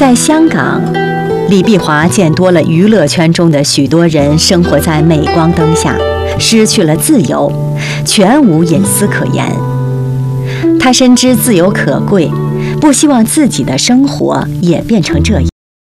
在香港，李碧华见多了娱乐圈中的许多人生活在镁光灯下，失去了自由，全无隐私可言。他深知自由可贵，不希望自己的生活也变成这样。